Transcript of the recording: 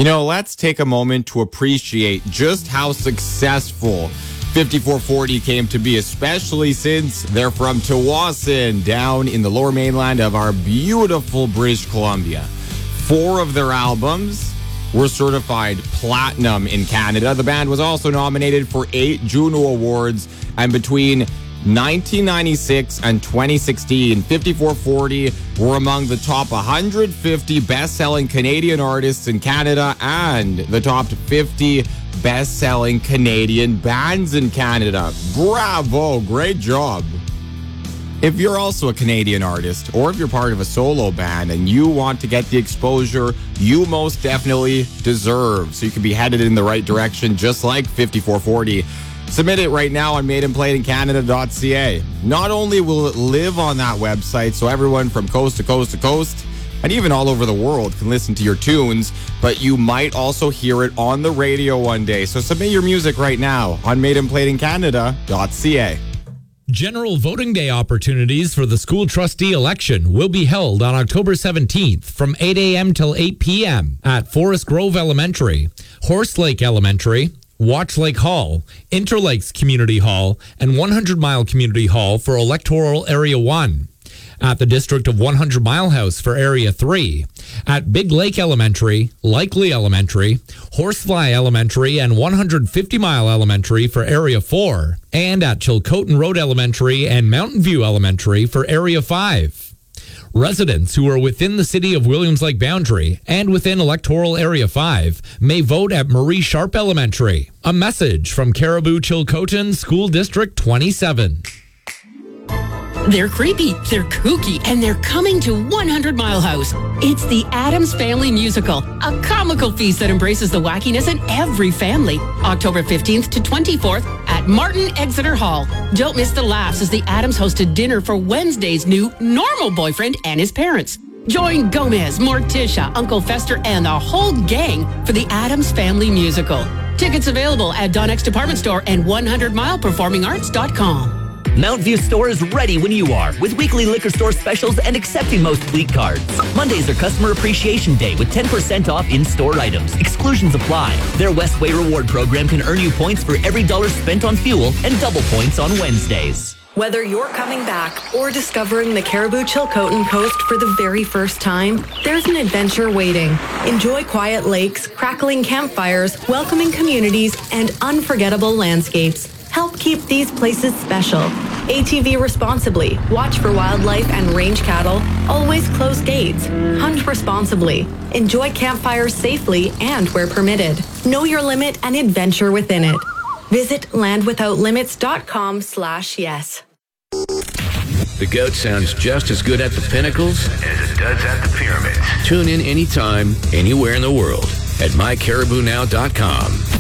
Let's take a moment to appreciate just how successful 5440 came to be, especially since they're from Tsawwassen, down in the lower mainland of our beautiful British Columbia. 4 of their albums were certified platinum in Canada. The band was also nominated for 8 Juno Awards, and between 1996 and 2016, 5440 were among the top 150 best-selling Canadian artists in Canada and the top 50 best-selling Canadian bands in Canada. Bravo! Great job. If you're also a Canadian artist, or if you're part of a solo band and you want to get the exposure you most definitely deserve, so you can be headed in the right direction just like 5440, submit it right now on madeincanadan.ca. Not only will it live on that website so everyone from coast to coast to coast and even all over the world can listen to your tunes, but you might also hear it on the radio one day. So submit your music right now on madeincanadan.ca. General voting day opportunities for the school trustee election will be held on October 17th from 8 a.m. till 8 p.m. at Forest Grove Elementary, Horse Lake Elementary, Watch Lake Hall, Interlakes Community Hall, and 100 Mile Community Hall for Electoral Area 1. At the District of 100 Mile House for Area 3, at Big Lake Elementary, Likely Elementary, Horsefly Elementary, and 150 Mile Elementary for Area 4, and at Chilcotin Road Elementary and Mountain View Elementary for Area 5. Residents who are within the City of Williams Lake boundary and within Electoral Area 5 may vote at Marie Sharp Elementary. A message from Caribou Chilcotin School District 27. They're creepy, they're kooky, and they're coming to 100 Mile House. It's the Addams Family Musical, a comical feast that embraces the wackiness in every family. October 15th to 24th at Martin Exeter Hall. Don't miss the laughs as the Addams hosted dinner for Wednesday's new normal boyfriend and his parents. Join Gomez, Morticia, Uncle Fester, and the whole gang for the Addams Family Musical. Tickets available at Donnex Department Store and 100mileperformingarts.com. Mount View Store is ready when you are with weekly liquor store specials and accepting most fleet cards. Mondays are Customer Appreciation Day with 10% off in-store items. Exclusions apply. Their Westway Reward program can earn you points for every dollar spent on fuel and double points on Wednesdays. Whether you're coming back or discovering the Caribou Chilcotin Coast for the very first time, there's an adventure waiting. Enjoy quiet lakes, crackling campfires, welcoming communities, and unforgettable landscapes. Help keep these places special. ATV responsibly. Watch for wildlife and range cattle. Always close gates. Hunt responsibly. Enjoy campfires safely and where permitted. Know your limit and adventure within it. Visit landwithoutlimits.com/yes. The Goat sounds just as good at the Pinnacles as it does at the Pyramids. Tune in anytime, anywhere in the world at mycaribounow.com.